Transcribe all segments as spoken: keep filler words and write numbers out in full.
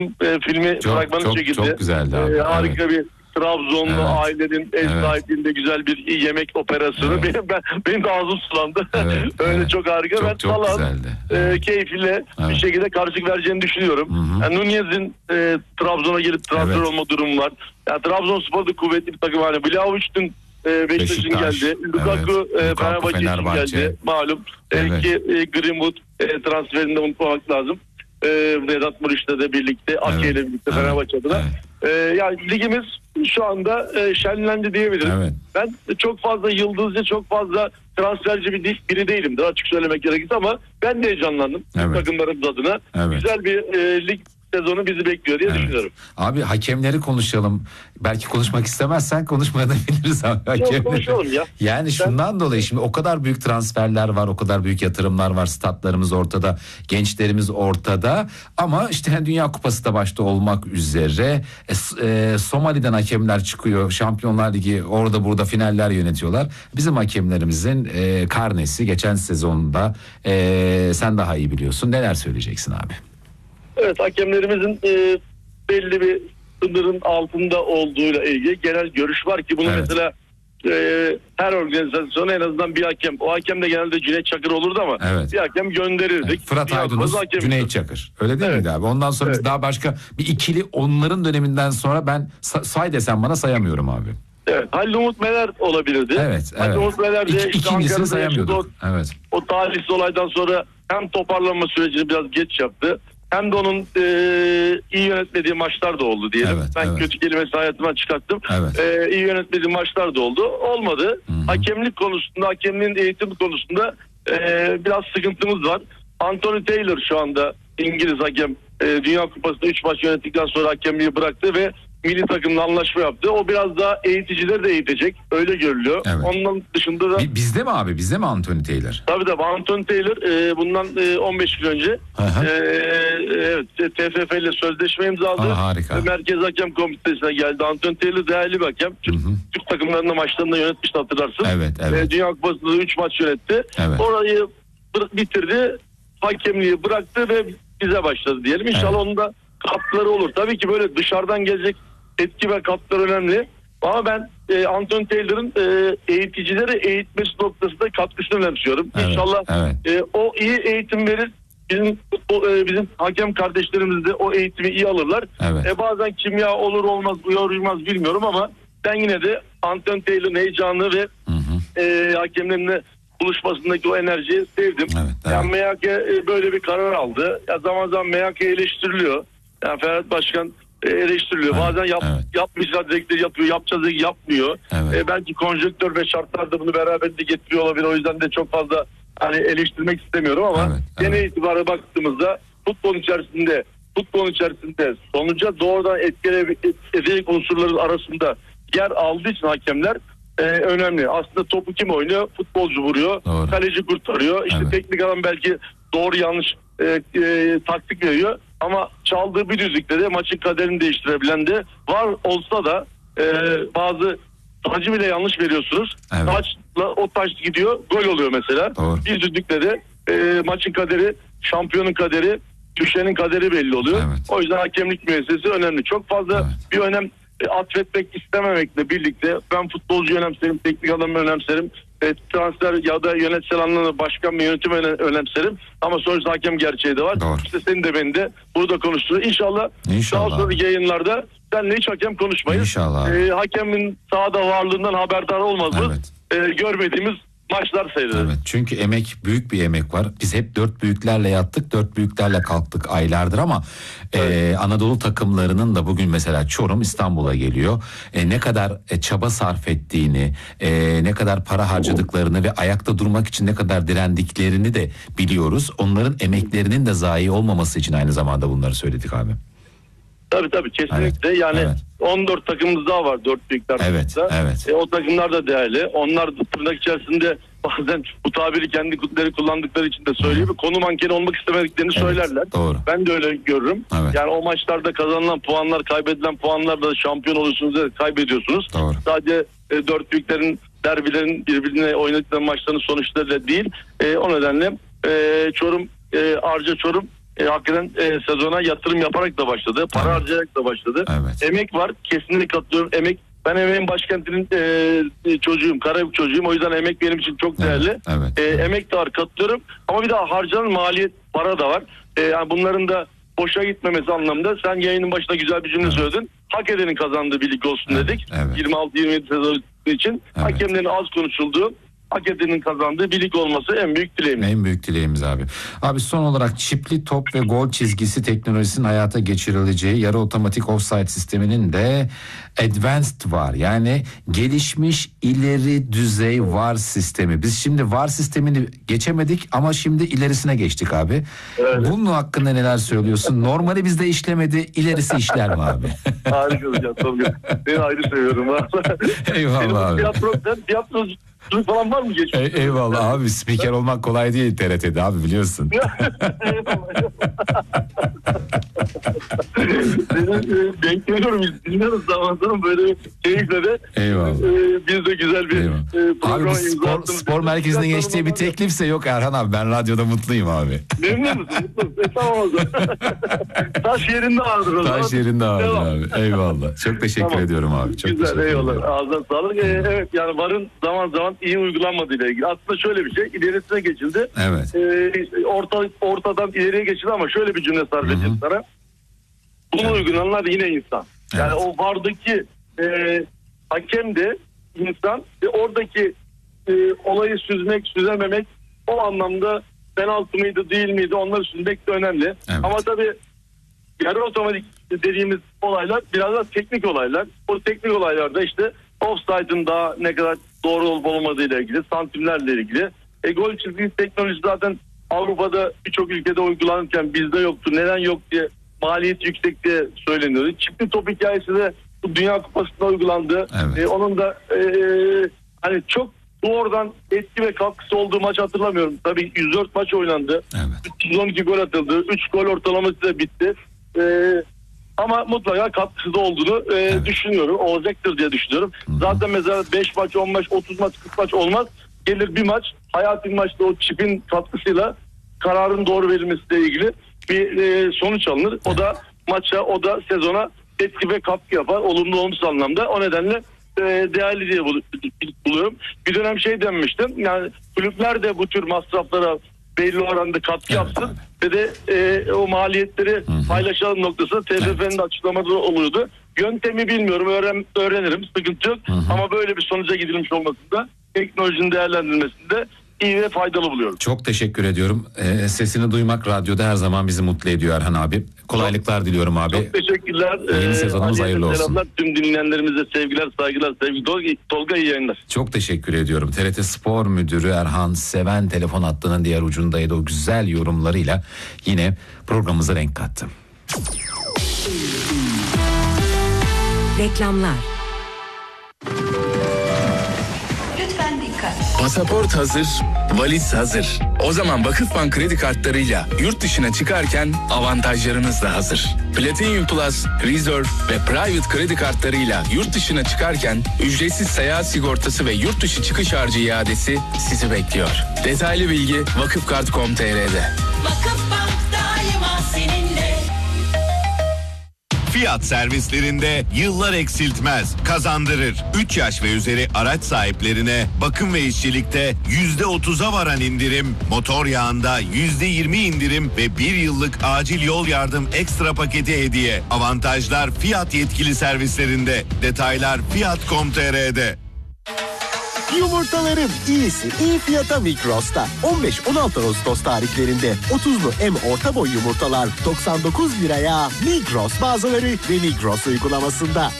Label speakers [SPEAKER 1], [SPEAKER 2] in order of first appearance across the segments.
[SPEAKER 1] e, filmi
[SPEAKER 2] çok,
[SPEAKER 1] fragmanı
[SPEAKER 2] çok,
[SPEAKER 1] çekildi.
[SPEAKER 2] Çok güzeldi abi.
[SPEAKER 1] E, harika
[SPEAKER 2] evet.
[SPEAKER 1] bir Trabzonlu evet. ailenin ev evet. sahipliğinde güzel bir yemek operasyonu. Evet. Benim, ben, benim de ağzım sulandı. Evet, Öyle evet. çok harika. Çok, ben çok Salah'ın evet. e, keyfiyle evet. bir şekilde karşılık vereceğini düşünüyorum. Yani Nunez'in e, Trabzon'a gelip transfer evet. olma durumu var. Yani Trabzonspor da kuvvetli bir takım. Yani Vlahovic'in e, Beşiktaş'ın geldi. Lukaku evet. e, Fenerbahçe için geldi. Malum. Evet. Ki e, Greenwood e, transferinde unutmamak lazım. E, Vedat Muriç'le de birlikte, evet. Ake ile birlikte evet. Fenerbahçe adına. Evet. E, yani ligimiz şu anda e, şenlendi diyebilirim. Evet. Ben çok fazla yıldızcı, çok fazla transferci bir biri değilimdir açık söylemek gerekirse ama ben de heyecanlandım. Evet. Takımlarımız adına. Evet. Güzel bir e, lig sezonu bizi bekliyor diye evet. düşünüyorum.
[SPEAKER 2] Abi hakemleri konuşalım. Belki konuşmak istemezsen konuşmayabiliriz abi.
[SPEAKER 1] Yok, konuşalım ya.
[SPEAKER 2] Yani şundan ben... dolayı şimdi o kadar büyük transferler var, o kadar büyük yatırımlar var. Statlarımız ortada, gençlerimiz ortada. Ama işte Dünya Kupası da başta olmak üzere e, e, Somali'den hakemler çıkıyor. Şampiyonlar Ligi orada burada finaller yönetiyorlar. Bizim hakemlerimizin e, karnesi geçen sezonda e, sen daha iyi biliyorsun. Neler söyleyeceksin abi?
[SPEAKER 1] Evet, hakemlerimizin e, belli bir sınırın altında olduğuyla ilgili genel görüş var ki bunu evet. mesela e, her organizasyona en azından bir hakem, o hakem de genelde Cüneyt Çakır olurdu ama evet. bir hakem gönderirdik. Evet.
[SPEAKER 2] Fırat Aydınus, Cüneyt Çakır. Öyle değil evet. miydi abi? Ondan sonra evet. biz daha başka bir ikili onların döneminden sonra ben say desem bana sayamıyorum abi.
[SPEAKER 1] Evet. Halil Umut Meler olabilirdi.
[SPEAKER 2] Evet.
[SPEAKER 1] Halil
[SPEAKER 2] evet.
[SPEAKER 1] Umut Meler de
[SPEAKER 2] İki, işte ikincisini sayamıyorduk.
[SPEAKER 1] O,
[SPEAKER 2] evet.
[SPEAKER 1] o talihsiz olaydan sonra hem toparlanma sürecini biraz geç yaptı. Hem de onun e, iyi yönetmediği maçlar da oldu diyelim. Evet, ben evet. kötü kelimesi hayatımdan çıkarttım. Evet. E, iyi yönetmediği maçlar da oldu. Olmadı. Hı-hı. Hakemlik konusunda, hakemliğin eğitim konusunda e, biraz sıkıntımız var. Anthony Taylor şu anda İngiliz hakem. E, Dünya Kupası'nda üç maç yönettikten sonra hakemliği bıraktı ve milli takımla anlaşma yaptı. O biraz daha eğiticileri de eğitecek. Öyle görülüyor. Evet. Onun dışında da...
[SPEAKER 2] Bizde mi abi? Bizde mi Anthony Taylor?
[SPEAKER 1] Tabii tabii. Anthony Taylor e, bundan e, on beş gün önce e, evet, T F F ile sözleşme imzaladı. Aa, harika. Merkez Hakem Komitesi'ne geldi. Anthony Taylor değerli bir hakem. Türk, Türk takımlarında maçlarında yönetmişti, hatırlarsın. Evet, evet. E, Dünya Kupası'nda üç maç yönetti. Evet. Orayı bitirdi. Hakemliği bıraktı ve bize başladı diyelim. İnşallah evet. onun da katkıları olur. Tabii ki böyle dışarıdan gelecek etki ve katkılar önemli. Ama ben e, Anthony Taylor'ın e, eğiticileri eğitmesi noktasında katkısını önemsiyorum. Evet, İnşallah evet. E, o iyi eğitim verir. Bizim o, e, bizim hakem kardeşlerimiz de o eğitimi iyi alırlar. Evet. E, bazen kimya olur olmaz, uyar uymaz bilmiyorum ama ben yine de Anthony Taylor'ın heyecanı ve hı hı. E, hakemlerimle buluşmasındaki o enerjiyi sevdim. Evet, evet. Yani M H K e, böyle bir karar aldı. Ya zaman zaman M H K eleştiriliyor. Yani Ferhat Başkan eleştiriliyor. Evet, bazen yap, evet. yapmayacağız dedikleri yapıyor, yapacağız dedikleri yapmıyor. Evet. E, belki konjonktür ve şartlar da bunu beraberinde getiriyor olabilir. O yüzden de çok fazla hani eleştirmek istemiyorum ama evet, genel evet. itibariyle baktığımızda futbol içerisinde futbol içerisinde sonuca doğrudan etkileyecek unsurların arasında yer aldığı için hakemler e, önemli. Aslında topu kim oynuyor? Futbolcu vuruyor. Doğru. Kaleci kurtarıyor. İşte evet. teknik adam belki doğru yanlış e, e, taktik veriyor. Ama çaldığı bir düzlükte de maçın kaderini değiştirebilen de var olsa da e, bazı tacı bile yanlış veriyorsunuz. Evet. Taçla o taç gidiyor, gol oluyor mesela. Doğru. Bir düzlükte de e, maçın kaderi, şampiyonun kaderi, düşenin kaderi belli oluyor. Evet. O yüzden hakemlik müessesesi önemli. Çok fazla evet. bir önem e, atfetmek istememekle birlikte ben futbolcu önemserim, teknik adamı önemserim. E, transfer ya da yönetsel anlamda başkan ve yönetim önemserim. Ama sonuçta hakem gerçeği de var. Doğru. İşte senin de beni de burada konuştuğu. İnşallah, İnşallah daha sonraki yayınlarda seninle hiç hakem konuşmayız. İnşallah. E, hakemin sahada varlığından haberdar olmamız evet. e, görmediğimiz maçlar sayılır.
[SPEAKER 2] Evet, çünkü emek, büyük bir emek var. Biz hep dört büyüklerle yattık, dört büyüklerle kalktık aylardır ama evet. e, Anadolu takımlarının da bugün mesela Çorum İstanbul'a geliyor. E, ne kadar e, çaba sarf ettiğini, e, ne kadar para harcadıklarını ve ayakta durmak için ne kadar direndiklerini de biliyoruz. Onların emeklerinin de zayi olmaması için aynı zamanda bunları söyledik abi.
[SPEAKER 1] Tabii tabii kesinlikle evet, yani evet. on dört takımımız daha var dört büyükler.
[SPEAKER 2] Evet, evet.
[SPEAKER 1] E, o takımlar da değerli. Onlar da tırnak içerisinde bazen bu tabiri kendi kutları kullandıkları için de söylüyor. Hı. Konu mankeni olmak istemediklerini evet, söylerler. Doğru. Ben de öyle görürüm. Evet. Yani o maçlarda kazanılan puanlar, kaybedilen puanlarla şampiyon oluyorsunuz, kaybediyorsunuz. Doğru. Sadece e, dört büyüklerin derbilerin birbirine oynadıkları maçların sonuçlarıyla değil. E, o nedenle e, Çorum, e, Arca Çorum e, hakikaten e, sezona yatırım yaparak da başladı. Para evet. harcayarak da başladı. Evet. Emek var. Kesinlikle katılıyorum. Emek. Ben emeğin başkentinin e, çocuğuyum. Karabük çocuğuyum. O yüzden emek benim için çok değerli. Evet. Evet. E, evet. Emek de var, katılıyorum. Ama bir daha harcanan maliyet, para da var. E, yani bunların da boşa gitmemesi anlamında. Sen yayının başında güzel bir cümle evet. söyledin. Hak edenin kazandığı bir lig olsun evet. dedik. Evet. yirmi altı yirmi yedi sezon için. Evet. Hakemlerin az konuşulduğu, hak edenin kazandığı bir lig olması en büyük dileğimiz.
[SPEAKER 2] En büyük dileğimiz abi. Abi son olarak çipli top ve gol çizgisi teknolojisinin hayata geçirileceği yarı otomatik offside sisteminin de advanced var. Yani gelişmiş ileri düzey var sistemi. Biz şimdi var sistemini geçemedik ama şimdi ilerisine geçtik abi. Evet. Bunun hakkında neler söylüyorsun? Normali bizde işlemedi, ilerisi işler mi abi?
[SPEAKER 1] Harika hocam. Beni ayrı seviyorum.
[SPEAKER 2] Eyvallah abi.
[SPEAKER 1] Tiyatro, tiyatro falan var mı geçmiş?
[SPEAKER 2] Ey, eyvallah abi, spiker olmak kolay değil T R T'de abi, biliyorsun.
[SPEAKER 1] Denk geliyorum, dinliyoruz zaman zaman böyle keyifle de.
[SPEAKER 2] Eyvallah.
[SPEAKER 1] E, biz de güzel bir e, program
[SPEAKER 2] abi, spor, spor merkezine geçtiği bir teklifse yok Erhan abi, ben radyoda mutluyum abi.
[SPEAKER 1] Memnun musun? Mutlusun. E, tamam o zaman. Taş yerinde vardır o zaman.
[SPEAKER 2] Taş yerinde vardır tamam. Abi. Eyvallah. Çok teşekkür tamam. ediyorum abi. Çok
[SPEAKER 1] güzel, eyvallah. Ağzına sağlık. Ee, evet yani varın zaman zaman iyi uygulanmadığıyla ilgili. Aslında şöyle bir şey, ilerisine geçildi.
[SPEAKER 2] Evet.
[SPEAKER 1] Ee, orta, ortadan ileriye geçildi ama şöyle bir cümle sarf edeyim sana. Bunu evet. uygulananlar yine insan. Yani evet. o vardaki e, hakem de insan ve oradaki e, olayı süzmek, süzememek o anlamda penaltı mıydı değil miydi onları süzmek de önemli. Evet. Ama tabii yarı otomatik dediğimiz olaylar biraz da teknik olaylar. O teknik olaylarda işte offside'ın daha ne kadar doğru olup olmadığıyla ilgili, santimlerle ilgili. E, gol çizgisi teknolojisi zaten Avrupa'da birçok ülkede uygulanırken bizde yoktu. Neden yok diye, maliyet yüksek diye söyleniyordu. Çipli top hikayesi de bu Dünya Kupası'nda uygulandı. Evet. E, onun da e, hani çok doğrudan etki ve katkısı olduğu maç hatırlamıyorum. Tabii yüz dört maç oynandı. Evet. üç yüz on iki gol atıldı. üç gol ortalaması da bitti. E, ama mutlaka katkısı da olduğunu e, evet. düşünüyorum. Olacaktır diye düşünüyorum. Hı-hı. Zaten mesela beş maç, on maç, otuz maç, kırk maç olmaz. Gelir bir maç, hayati maçta o çipin katkısıyla kararın doğru verilmesiyle ilgili bir e, sonuç alınır. O da maça, o da sezona etki ve katkı yapar. Olumlu olumsuz anlamda. O nedenle e, değerli diye buluyorum. Bir dönem şey denmiştim. Yani kulüpler de bu tür masraflara belli oranda katkı yapsın. Evet, ve de e, o maliyetleri Hı-hı. paylaşalım noktasında T F F'nin de açıklamaları oluyordu. Yöntemi bilmiyorum, öğren, öğrenirim, sıkıntı yok. Hı-hı. Ama böyle bir sonuca gidilmiş olmasında, teknolojinin değerlendirilmesinde iyi ve faydalı buluyorum.
[SPEAKER 2] Çok teşekkür ediyorum. Ee, sesini duymak radyoda her zaman bizi mutlu ediyor Erhan abi. Kolaylıklar çok, diliyorum abi.
[SPEAKER 1] Çok teşekkürler.
[SPEAKER 2] Yeni ee, sezonumuz hayırlı olsun.
[SPEAKER 1] Selamlar. Tüm dinleyenlerimize sevgiler, saygılar, sevgili Tolga, Tolga iyi yayınlar.
[SPEAKER 2] Çok teşekkür ediyorum. T R T Spor Müdürü Erhan Seven telefon hattının diğer ucundaydı. O güzel yorumlarıyla yine programımıza renk kattı.
[SPEAKER 3] Reklamlar.
[SPEAKER 4] Pasaport hazır, valiz hazır. O zaman Vakıfbank kredi kartlarıyla yurt dışına çıkarken avantajlarınız da hazır. Platinum Plus, Reserve ve Private kredi kartlarıyla yurt dışına çıkarken ücretsiz seyahat sigortası ve yurt dışı çıkış harcı iadesi sizi bekliyor. Detaylı bilgi vakıfkart nokta com nokta t r'de.
[SPEAKER 5] Vakıfbank daima seninle.
[SPEAKER 6] Fiyat servislerinde yıllar eksiltmez, kazandırır. üç yaş ve üzeri araç sahiplerine bakım ve işçilikte yüzde otuza varan indirim, motor yağında yüzde yirmi indirim ve bir yıllık acil yol yardım ekstra paketi hediye. Avantajlar Fiyat yetkili servislerinde. Detaylar fiyat nokta com nokta t r'de.
[SPEAKER 7] Yumurtaların iyisi iyi fiyata Migros'ta. on beş on altı Ağustos tarihlerinde otuzlu M orta boy yumurtalar doksan dokuz liraya Migros mağazaları ve Migros uygulamasında.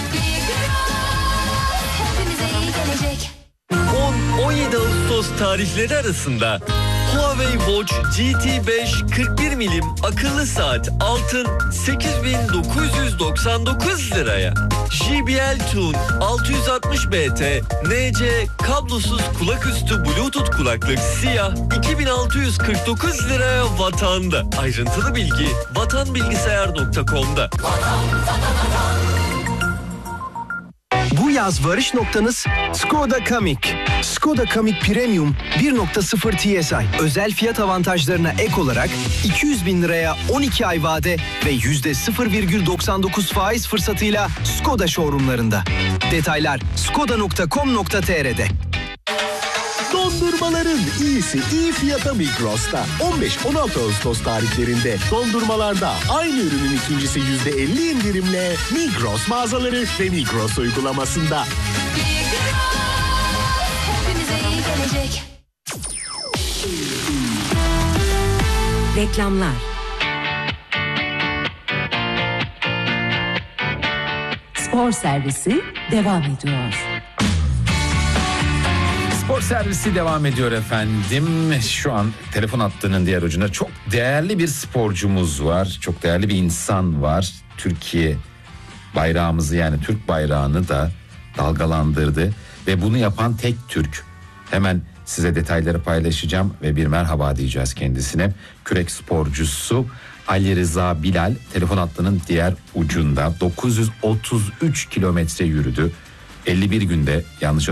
[SPEAKER 8] on on yedi Ağustos tarihleri arasında Huawei Watch G T beş kırk bir milim akıllı saat altın sekiz bin dokuz yüz doksan dokuz liraya. J B L Tune altı yüz altmış B T N C kablosuz kulaküstü Bluetooth kulaklık siyah iki bin altı yüz kırk dokuz liraya Vatan'da. Ayrıntılı bilgi vatanbilgisayar nokta com'da.
[SPEAKER 7] Bu
[SPEAKER 3] yaz varış noktanız Skoda Kamiq. Skoda Kamiq Premium bir nokta sıfır T S I. Özel fiyat avantajlarına ek olarak iki yüz bin liraya on iki ay vade ve yüzde sıfır virgül doksan dokuz faiz fırsatıyla Skoda showroomlarında. Detaylar skoda nokta com nokta tr'de.
[SPEAKER 7] Dondurmaların iyisi iyi fiyata Migros'ta. on beş on altı Ağustos tarihlerinde dondurmalarda aynı ürünün ikincisi yüzde elli indirimle Migros mağazaları ve Migros uygulamasında.
[SPEAKER 5] Hepimize iyi gelecek.
[SPEAKER 9] Reklamlar. Spor servisi devam ediyor.
[SPEAKER 2] Spor servisi devam ediyor efendim. Şu an telefon hattının diğer ucunda çok değerli bir sporcumuz var. Çok değerli bir insan var. Türkiye bayrağımızı, yani Türk bayrağını da dalgalandırdı. Ve bunu yapan tek Türk. Hemen size detayları paylaşacağım ve bir merhaba diyeceğiz kendisine. Kürek sporcusu Ali Rıza Bilal telefon hattının diğer ucunda. dokuz yüz otuz üç kilometre yürüdü. elli bir günde, yanlış